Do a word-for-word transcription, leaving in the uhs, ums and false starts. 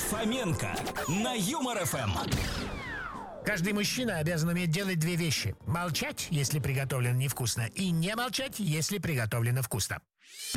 Фоменко на Юмор эф эм. Каждый мужчина обязан уметь делать две вещи: молчать, если приготовлено невкусно, и не молчать, если приготовлено вкусно.